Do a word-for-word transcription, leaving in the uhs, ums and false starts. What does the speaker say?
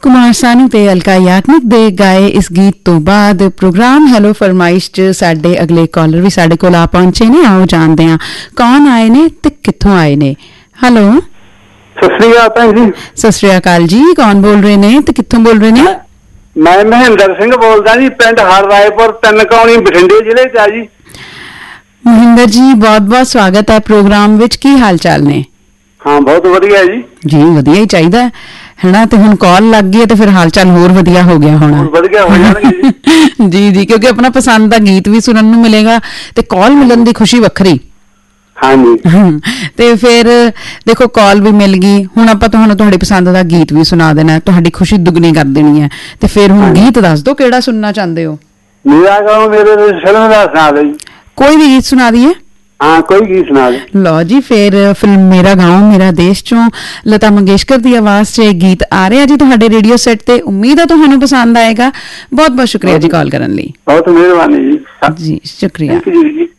ਕੁਮਾਰ ਸਾਨੂ ਤੇ ਅਲਕਾ ਯਾਗਨਿਕ ਦੇ ਗਾਏ ਇਸ ਗੀਤ ਤੋਂ ਬਾਅਦ ਪ੍ਰੋਗਰਾਮ ਹੈਲੋ ਫਰਮਾਇਸ਼ 'ਚ ਸਾਡੇ ਅਗਲੇ ਕਾਲਰ ਵੀ ਸਾਡੇ ਕੋਲ ਆ ਪਹੁੰਚੇ ਨੇ। ਆਓ ਜਾਣਦੇ ਹਾਂ ਕੌਣ ਆਏ ਨੇ ਤੇ ਕਿੱਥੋਂ ਆਏ ਨੇ। ਹੈਲੋ, ਸਤਿ ਸ੍ਰੀ ਅਕਾਲ ਭੈਣ ਜੀ। ਸਤਿ ਸ੍ਰੀ ਅਕਾਲ ਜੀ, ਕੌਣ ਬੋਲ ਰਹੇ ਨੇ ਤੇ ਕਿੱਥੋਂ ਬੋਲ ਰਹੇ ਨੇ? ਮੈਂ ਮਹਿੰਦਰ ਸਿੰਘ ਬੋਲਦਾ ਜੀ, ਪਿੰਡ ਹਰ ਰਾਏਪੁਰ ਤਿੰਨ ਕੌਣੀ ਬਠਿੰਡੇ ਜ਼ਿਲ੍ਹੇ 'ਚ ਆ ਜੀ। ਮਹਿੰਦਰ ਜੀ ਬਹੁਤ ਬਹੁਤ ਸਵਾਗਤ ਹੈ ਪ੍ਰੋਗਰਾਮ ਵਿੱਚ। ਕੀ ਹਾਲ ਚਾਲ ਨੇ? ਹਾਂ ਬਹੁਤ ਵਧੀਆ ਜੀ। ਜੀ ਵਧੀਆ ਹੀ ਚਾਹੀਦਾ ਹੈ ਨਾ। ਤੇ ਹੁਣ ਕਾਲ ਲੱਗ ਗਈ ਤੇ ਫਿਰ ਹਾਲ ਚਾਲ ਹੋਰ ਵਧੀਆ ਹੋ ਗਿਆ ਹੋਣਾ। ਵਧੀਆ ਹੋ ਜਾਣਗੇ ਜੀ ਜੀ, ਕਿਉਂਕਿ ਆਪਣਾ ਪਸੰਦ ਦਾ ਗੀਤ ਵੀ ਸੁਣਨ ਨੂੰ ਮਿਲੇਗਾ ਤੇ ਕਾਲ ਮਿਲਣ ਦੀ ਖੁਸ਼ੀ ਵੱਖਰੀ। ਹਾਂਜੀ, ਤੇ ਫਿਰ ਦੇਖੋ ਕਾਲ ਵੀ ਮਿਲ ਗਈ, ਹੁਣ ਆਪਾਂ ਤੁਹਾਨੂੰ ਤੁਹਾਡੀ ਪਸੰਦ ਦਾ ਗੀਤ ਵੀ ਸੁਣਾ ਦੇਣਾ, ਤੁਹਾਡੀ ਖੁਸ਼ੀ ਦੁੱਗਣੀ ਕਰ ਦੇਣੀ ਹੈ। ਤੇ ਫਿਰ ਹੁਣ ਗੀਤ ਦੱਸ ਦਿਓ ਕਿਹੜਾ ਸੁਣਨਾ ਚਾਹੁੰਦੇ ਹੋ? ਮੇਰਾ ਗਾਉਂ ਮੇਰੇ ਫਿਲਮ ਦਾ ਸੁਣਾ ਦੇ। ਕੋਈ ਵੀ ਗੀਤ ਸੁਣਾ ਦਈਏ? ਹਾਂ ਕੋਈ ਗੀਤ ਸੁਣਾ ਦੇ। ਲਓ ਜੀ, ਫਿਰ ਫਿਲਮ ਮੇਰਾ ਗਾਉਂ ਮੇਰਾ ਦੇਸ਼ ਚੋਂ ਲਤਾ ਮੰਗੇਸ਼ਕਰ ਦੀ ਆਵਾਜ਼ 'ਚ ਇਹ ਗੀਤ ਆ ਰਿਹਾ ਜੀ ਤੁਹਾਡੇ ਰੇਡੀਓ ਸੈੱਟ ਤੇ। ਉਮੀਦ ਹੈ ਤੁਹਾਨੂੰ ਪਸੰਦ ਆਏਗਾ। ਬਹੁਤ ਬਹੁਤ ਸ਼ੁਕਰੀਆ ਜੀ ਕਾਲ ਕਰਨ ਲਈ। ਬਹੁਤ ਮਿਹਰਬਾਨੀ ਜੀ। ਜੀ ਸ਼ੁਕਰੀਆ।